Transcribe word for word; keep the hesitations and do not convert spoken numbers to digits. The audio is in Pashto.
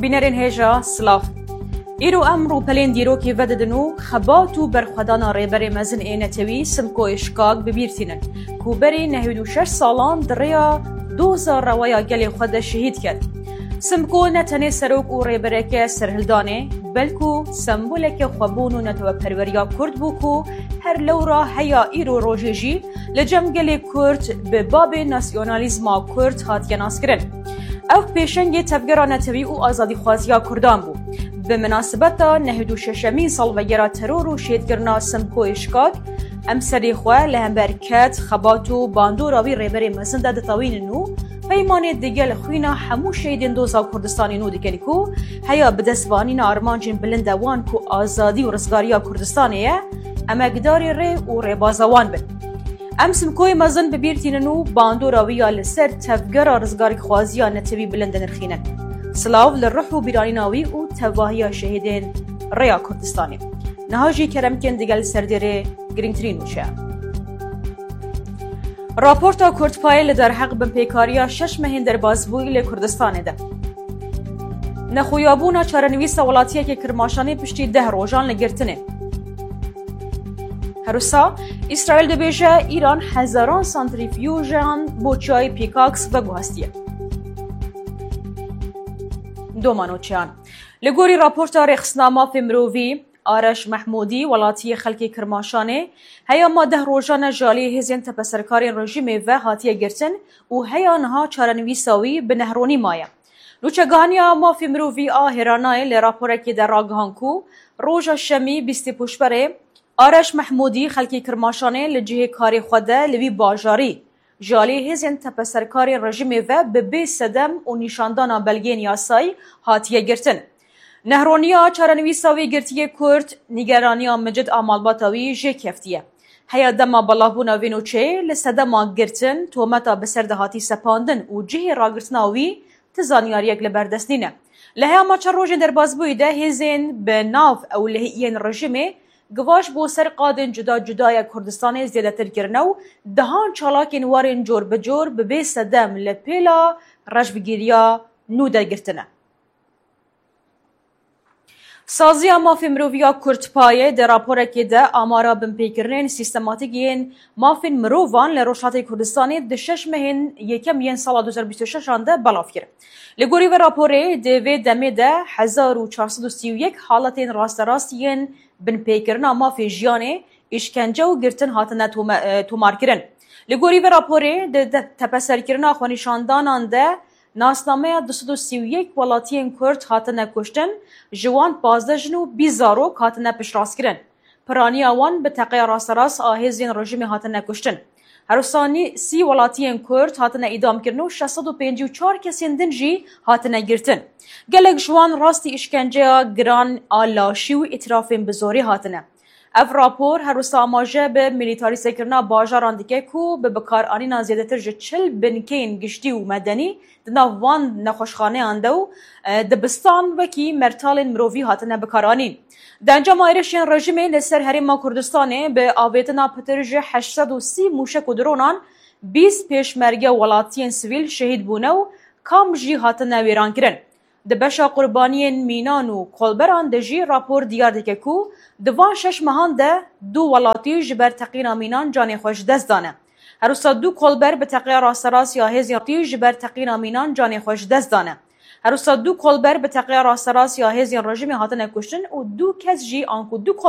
بینرین هجا سلاف ایرو امرو پلین دیروکی وددنو خباتو برخدانا ریبر مزن اینتوی سمکو اشکاک ببیرتینن کوبری نهوید و شش سالان دریا دوزار روایا گلی خود شهید کرد. سمکو نتنی سروک و ریبرک سرهلدانه بلکو سمبولک خوابونو نتو پروریا کرد بوکو هر لورا هیا ایرو روژیجی لجمگل کرد به باب ناسیونالیزما کرد هاتیان اسکرن. او پیشنگ تفگران نتوی و آزادی خوازیا کردان بو. به مناسبت نهد و ششمین سال وگرا ترور و شیدگرنا سمکو اشکاک امسری خواه لهمبرکت خباتو باندو راوی ریبری مزنده دتاوین نو پیمان دیگل خوینا همو شیدین دوزا کردستانی نو دیگلی کو هیا بدسوانین آرمانجین بلندوان کو آزادی و رزگاریا کردستانیه اما گداری ری و ری بازوان بن. ام سمکوی مزن ببیرتین نو باندو راوی لسر تفگر رزگاری خوازیا نتوی بلند نرخینن. سلاو للروح و بیرانیناوی و تواهی شهیدین ریا کردستانی. نهاجی کرمکن دیگل سردیره گرینگترین وچه. راپورتا کردپایل در حق بمپیکاریا شش مهین در بازبوی لکردستانه ده. نخویابونا چارنویس ولاتیه که کرماشانی پشتی ده روژان لگرتنه. هروسا اسرائیل دبیجه ایران هزاران سانتریفیوژان بوچای پیکاکس و گوهستیه. دومانوچیان لگوری راپورتا رخصنامه فمرووی آرش محمودی ولاتی خلکی کرماشانه هیا ما ده روزانه جالی هزین تپسرکاری رژیم و هاتیه گرتن و هیا نها چارنویساوی به نهرونی مایه. لوچگانیا ما فمرووی آهرانای لراپورکی در راگهانکو روژا شمی بیستی پوشبره آرش محمودی خلکی کرماشانه لجهه کاری خوده لوی باجاری جالی هزین تپسرکاری رژیم و به بی صدم و نشاندانا بلگین یاسای هاتیه گرتن. نهرونیا چارنویساوی گرتیه کرد نگرانیا مجد آمالباتاوی جه کفتیه. هیا دما بلاهبونا وینوچه لسدما گرتن تومتا بسرده هاتی سپاندن و جه راگرتناوی تزانیاریک لبردستینه. لحیا ما چه روژن در بازبوی ده هزین به ناف او لحیین رژیمه گواش بو سر قادن جدا جدای کردستان زیاده تر کرنو دهان چالاکین وارن جور بجور به بی صدم لپیلا رجبگیریا نو در گرتنه. سازی مافی مروویا کردپایه در راپور که ده آمارا بمپیکرین سیستماتیکین مافی مرووان لروشات کردستانی دشش مهین یکم ین سال دو هزار و بیست و شش آنده بلاف کرد. لگوری و راپوره دوی دمه ده هزار و چهارصد و سی و یک حالتین راست راستین بمپیکرین مافی جیانه اشکنجه و گرتن هاتنه تومار کرن. لگوری و راپوره ده تپسر کرن آخوانیشاندان آنده ناسنامه دویست و سی و یک ولاتین کرد هاتنه کشتن جوان پازده و بیزارو هاتنه پشراس کرن. پرانی آوان به تقیه راست راست آهزین رژیم هاتنه کشتن. هروسانی سی ولاتین کرد هاتنه ادام کرن و شصت و پنجاه و چهار کسین دنجی هاتنه گرتن. گلک جوان راستی اشکنجه گران آلاشی و اطرافین بزوری هاتنه. اف راپور هروسا آماجه به میلیتاری سکرنا باجاران دیگه کو به بکار آنینا زیاده تر چل بنکین گشتی و مدنی دنا وان نخوشخانه آنده و دبستان وکی مرتال مرووی هاتنه بکار آنین. دنجا مایرشین رژیم لسر هریما کردستانه به آویتنا پترج هشتصد و سی موشک و درونان بیست پیشمرگه ولاتین سویل شهید بونه و کام جی هاتنه ویران کرن. دبشا قربانیین مینان و کلبران دجی راپور دیار دکه کو دوان شش مهان ده دو ولاتی جبر تقینا مینان جان خوش دست دانه. هروسا دو کلبر به تقیه راست راست یا هزیاتی جبر تقینا مینان جان خوش دست دانه. هروسا دو کلبر به تقیه راست راست یا هزیان رژیم هاتنه کشتن و دو کس جی آنکو دو